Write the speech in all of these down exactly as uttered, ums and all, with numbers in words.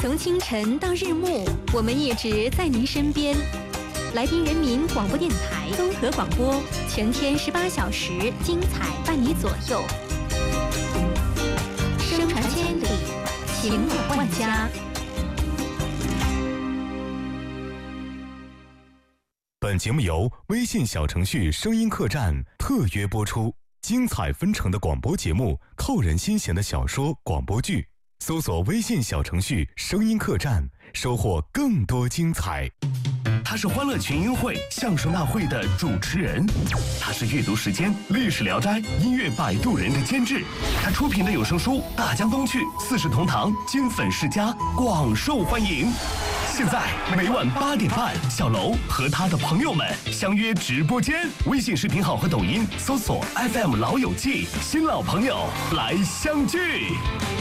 从清晨到日暮，我们一直在您身边。来宾人民广播电台综合广播，全天十八小时，精彩伴你左右。声传千里，情满万家。 本节目由微信小程序声音客栈特约播出，精彩纷呈的广播节目，扣人心弦的小说、广播剧，搜索微信小程序声音客栈，收获更多精彩。 他是欢乐群英会相声大会的主持人，他是阅读时间历史聊斋音乐摆渡人的监制，他出品的有声书《大江东去》四世同堂金粉世家广受欢迎。现在每晚八点半，小楼和他的朋友们相约直播间，微信视频号和抖音搜索 F M 老友记，新老朋友来相聚。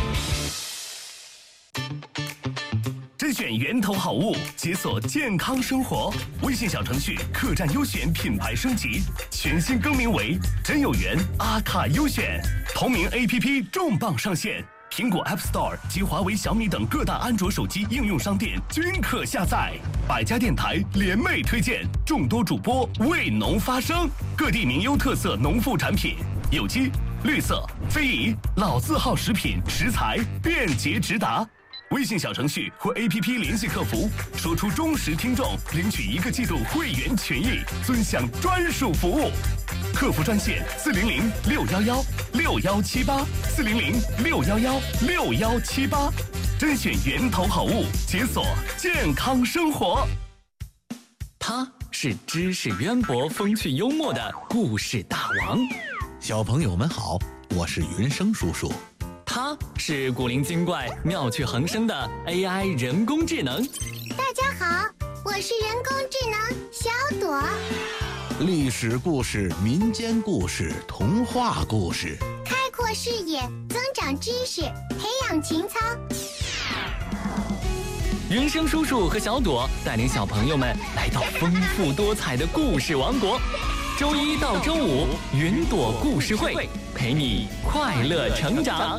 甄选源头好物，解锁健康生活。微信小程序客栈优选品牌升级，全新更名为真有缘阿卡优选。同名 A P P 重磅上线，苹果 App Store 及华为、小米等各大安卓手机应用商店均可下载。百家电台联袂推荐，众多主播为农发声，各地名优特色农副产品，有机、绿色、非遗、老字号食品食材便捷直达。微信小程序或 A P P 联系客服，说出忠实听众，领取一个季度会员权益，尊享专属服务。客服专线四零零六幺幺六幺七八四零零六幺幺六幺七八，甄选源头好物，解锁健康生活。 他是知识渊博、风趣幽默的故事大王。 小朋友们好，我是云生叔叔。 他是古灵精怪、妙趣横生的 A I 人工智能。 大家好，我是人工智能小朵。 历史故事、民间故事、童话故事， 开阔视野，增长知识，培养情操。 云生叔叔和小朵带领小朋友们来到丰富多彩的故事王国。周一到周五，云朵故事会陪你快乐成长。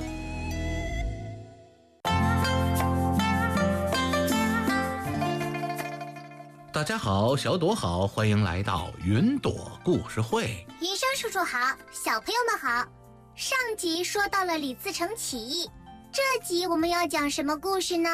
大家好，小朵好，欢迎来到云朵故事会。 云生叔叔好，小朋友们好。上集说到了李自成起义，这集我们要讲什么故事呢？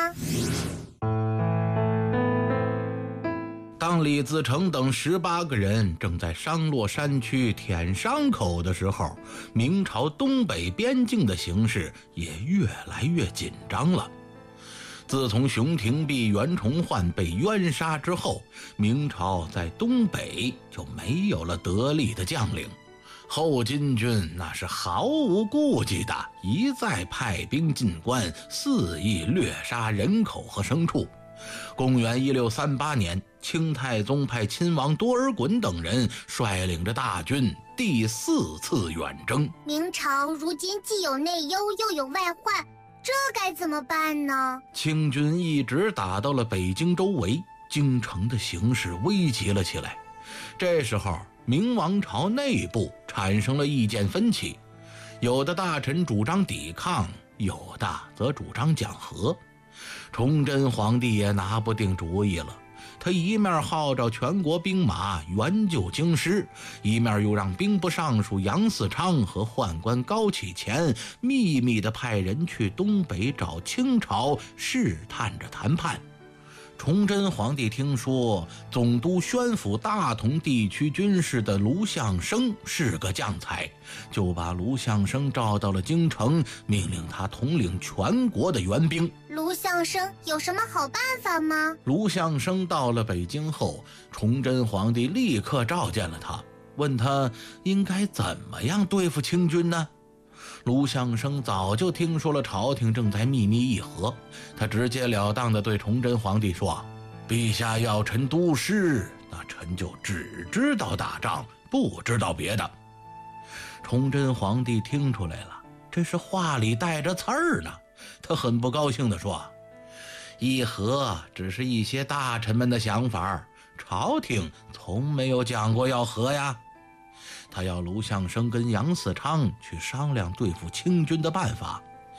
当李自成等十八个人正在商洛山区舔伤口的时候，明朝东北边境的形势也越来越紧张了。自从熊廷弼、袁崇焕被冤杀之后，明朝在东北就没有了得力的将领。后金军那是毫无顾忌的一再派兵进关，肆意掠杀人口和牲畜。公元一六三八年，清太宗派亲王多尔衮等人率领着大军第四次远征。 明朝如今既有内忧又有外患，这该怎么办呢？ 清军一直打到了北京周围，京城的形势危急了起来。这时候明王朝内部产生了意见分歧，有的大臣主张抵抗，有的则主张讲和。崇祯皇帝也拿不定主意了，他一面号召全国兵马援救京师，一面又让兵部尚书杨嗣昌和宦官高启乾秘密地派人去东北找清朝，试探着谈判。崇祯皇帝听说总督宣抚大同地区军事的卢象升是个将才，就把卢象升召到了京城，命令他统领全国的援兵。 卢象升有什么好办法吗？ 卢象升到了北京后，崇祯皇帝立刻召见了他，问他应该怎么样对付清军呢？卢象升早就听说了朝廷正在秘密议和，他直截了当地对崇祯皇帝说：陛下要臣督师，那臣就只知道打仗，不知道别的。崇祯皇帝听出来了，这是话里带着刺儿呢，他很不高兴地说：议和只是一些大臣们的想法，朝廷从没有讲过要和呀。他要卢象升跟杨嗣昌去商量对付清军的办法。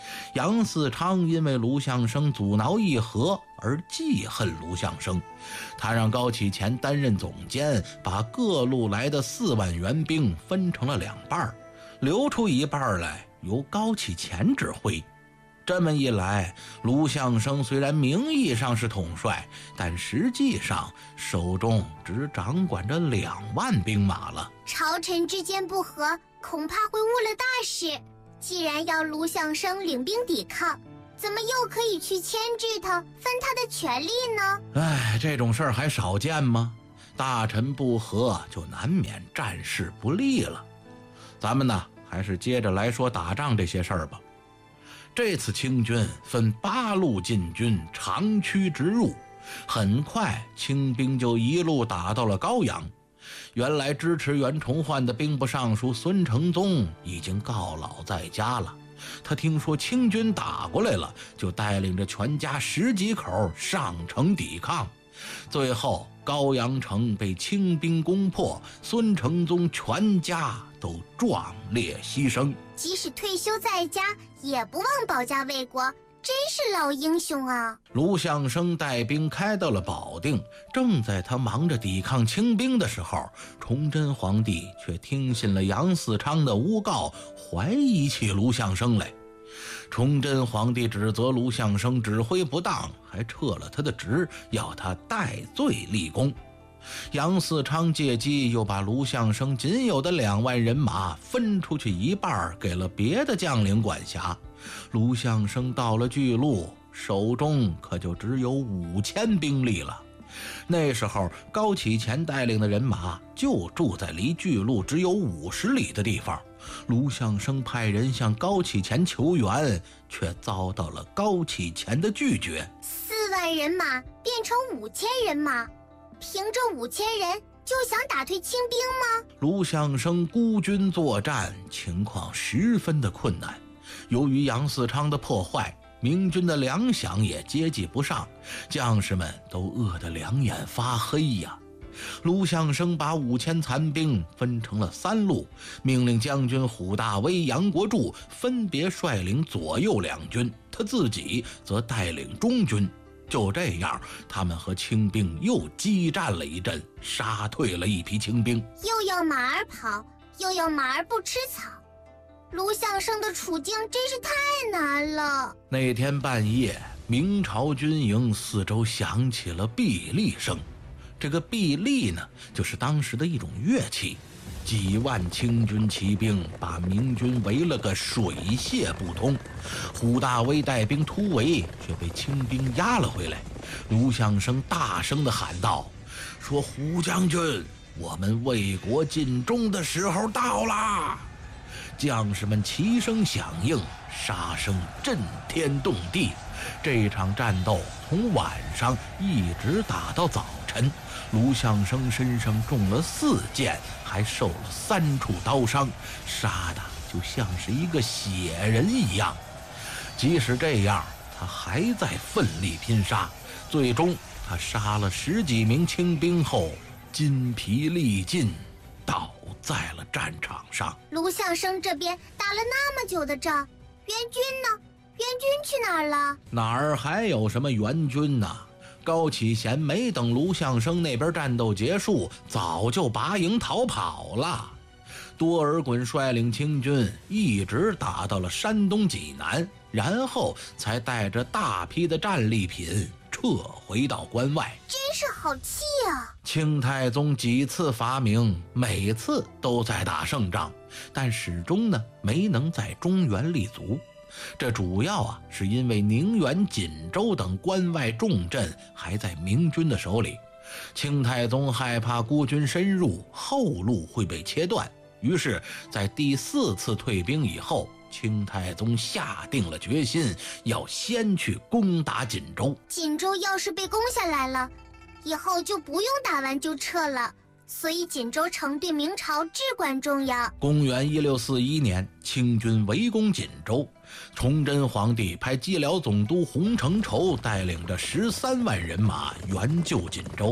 杨嗣昌因为卢象升阻挠议和而记恨卢象升，他让高启乾担任总监，把各路来的四万援兵分成了两半，留出一半来由高启乾指挥。这么一来，卢象升虽然名义上是统帅，但实际上手中只掌管着两万兵马了。 朝臣之间不和，恐怕会误了大事。既然要卢象升领兵抵抗，怎么又可以去牵制他，分他的权力呢？ 哎，这种事儿还少见吗？大臣不和，就难免战事不利了。咱们呢，还是接着来说打仗这些事儿吧。这次清军分八路进军，长驱直入，很快清兵就一路打到了高阳。原来支持袁崇焕的兵部尚书孙承宗已经告老在家了，他听说清军打过来了，就带领着全家十几口上城抵抗。最后高阳城被清兵攻破，孙承宗全家都壮烈牺牲。 即使退休在家，也不忘保家卫国，真是老英雄啊！ 卢象升带兵开到了保定，正在他忙着抵抗清兵的时候，崇祯皇帝却听信了杨嗣昌的诬告，怀疑起卢象升来。崇祯皇帝指责卢象升指挥不当，还撤了他的职，要他戴罪立功。杨嗣昌借机又把卢象升仅有的两万人马分出去一半，给了别的将领管辖。卢象升到了巨鹿，手中可就只有五千兵力了。那时候高启乾带领的人马就住在离巨鹿只有五十里的地方，卢象升派人向高启乾求援，却遭到了高启乾的拒绝。 四万人马变成五千人马，凭这五千人就想打退清兵吗？ 卢象升孤军作战，情况十分的困难。由于杨嗣昌的破坏，明军的粮饷也接济不上，将士们都饿得两眼发黑呀。卢象升把五千残兵分成了三路，命令将军虎大威、杨国柱分别率领左右两军，他自己则带领中军。就这样，他们和清兵又激战了一阵，杀退了一批清兵。 又要马儿跑，又要马儿不吃草，卢象升的处境真是太难了。 那天半夜，明朝军营四周响起了碧丽声。这个碧丽呢，就是当时的一种乐器。几万清军骑兵把明军围了个水泄不通，虎大威带兵突围，却被清兵压了回来。卢象升大声地喊道：“说虎将军，我们为国尽忠的时候到啦！”将士们齐声响应，杀声震天动地。这场战斗从晚上一直打到早晨，卢象升身上中了四箭，还受了三处刀伤，杀的就像是一个血人一样。即使这样，他还在奋力拼杀，最终他杀了十几名清兵后，筋疲力尽，倒在了战场上。 卢象升这边打了那么久的仗，援军呢？援军去哪儿了？ 哪儿还有什么援军呢？高启贤没等卢象升那边战斗结束，早就拔营逃跑了。多尔衮率领清军一直打到了山东济南，然后才带着大批的战利品撤回到关外。 真是好气啊！ 清太宗几次伐明，每次都在打胜仗，但始终呢没能在中原立足。这主要啊是因为宁远、锦州等关外重镇还在明军的手里，清太宗害怕孤军深入，后路会被切断，于是在第四次退兵以后，清太宗下定了决心，要先去攻打锦州。 锦州要是被攻下来了，以后就不用打完就撤了，所以锦州城对明朝至关重要。 公元一六四一年，清军围攻锦州，崇祯皇帝派蓟辽总督洪承畴带领着十三万人马援救锦州。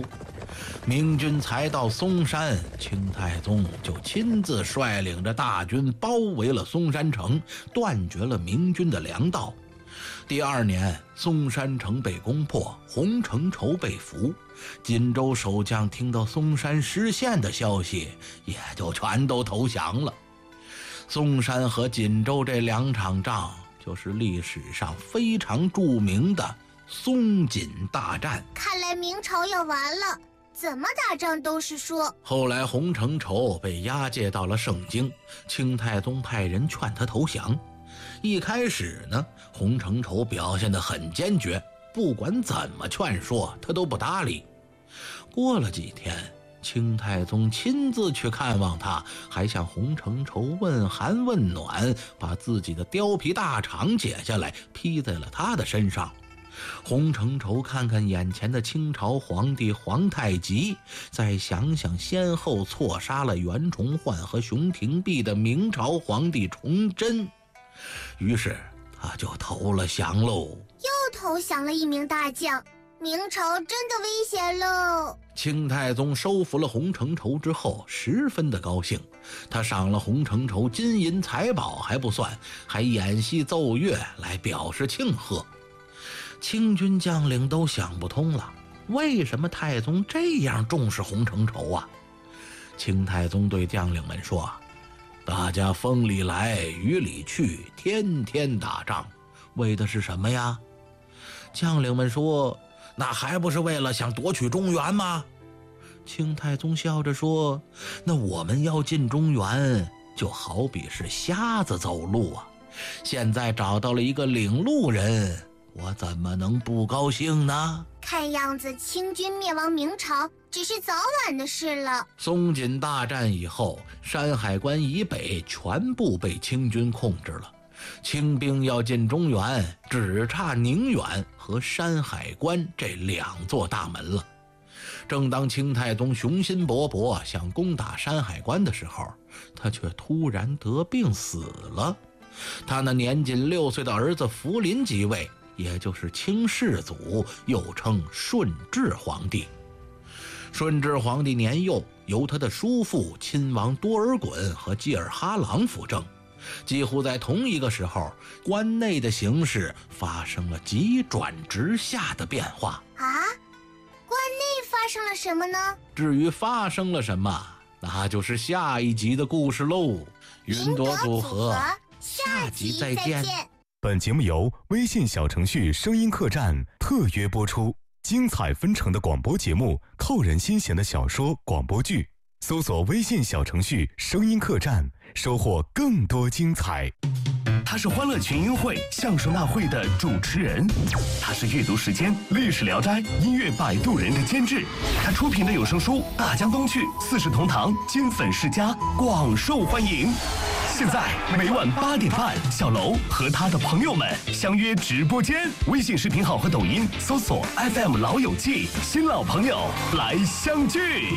明军才到松山，清太宗就亲自率领着大军包围了松山城，断绝了明军的粮道。第二年，松山城被攻破，洪承畴被俘，锦州守将听到松山失陷的消息，也就全都投降了。松山和锦州这两场仗，就是历史上非常著名的松锦大战。 看来明朝要完了，怎么打仗都是输。 后来洪承畴被押解到了盛京，清太宗派人劝他投降。一开始呢，洪承畴表现得很坚决，不管怎么劝说他都不搭理。过了几天，清太宗亲自去看望他，还向洪承畴问寒问暖，把自己的貂皮大氅解下来披在了他的身上。洪承畴看看眼前的清朝皇帝皇太极，再想想先后错杀了袁崇焕和熊廷弼的明朝皇帝崇祯，于是他就投了降喽。 又投降了一名大将，明朝真的危险喽。 清太宗收服了洪承畴之后，十分的高兴，他赏了洪承畴金银财宝还不算，还演戏奏乐来表示庆贺。清军将领都想不通了，为什么太宗这样重视洪承畴啊？清太宗对将领们说，大家风里来雨里去，天天打仗，为的是什么呀？将领们说，那还不是为了想夺取中原吗？清太宗笑着说，那我们要进中原，就好比是瞎子走路啊，现在找到了一个领路人，我怎么能不高兴呢？ 看样子清军灭亡明朝只是早晚的事了。 松锦大战以后，山海关以北全部被清军控制了，清兵要进中原，只差宁远和山海关这两座大门了。正当清太宗雄心勃勃想攻打山海关的时候，他却突然得病死了。他那年仅六岁的儿子福临即位，也就是清世祖，又称顺治皇帝。顺治皇帝年幼，由他的叔父亲王多尔衮和济尔哈朗辅政。几乎在同一个时候，关内的形势发生了急转直下的变化啊！关内发生了什么呢？ 至于发生了什么，那就是下一集的故事喽。云朵组合，下集再见。 本节目由微信小程序声音客栈特约播出，精彩纷呈的广播节目，扣人心弦的小说广播剧，搜索微信小程序声音客栈，收获更多精彩。 他是欢乐群英会相声大会的主持人，他是阅读时间历史聊斋音乐摆渡人的监制，他出品的有声书《大江东去》四世同堂金粉世家广受欢迎。现在每晚八点半，小楼和他的朋友们相约直播间，微信视频号和抖音搜索 F M 老友记，新老朋友来相聚。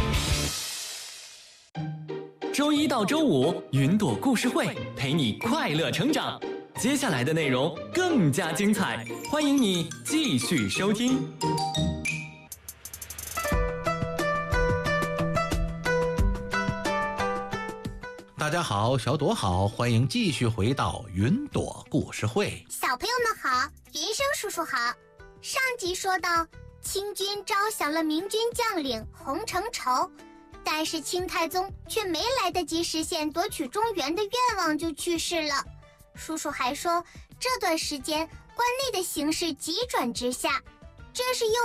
周一到周五，云朵故事会陪你快乐成长。接下来的内容更加精彩，欢迎你继续收听。 大家好，小朵好，欢迎继续回到云朵故事会。 小朋友们好，云生叔叔好。上集说到，清军招降了明军将领洪承畴，但是清太宗却没来得及实现夺取中原的愿望就去世了。叔叔还说，这段时间关内的形势急转直下，这是又